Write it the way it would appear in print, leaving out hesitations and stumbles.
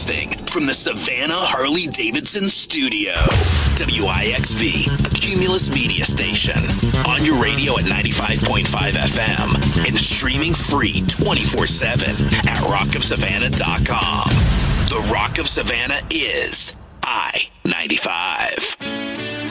Broadcasting from the Savannah Harley-Davidson studio. WIXV, a Cumulus media station. On your radio at 95.5 FM and streaming free 24/7 at rockofsavannah.com. The Rock of Savannah is I-95.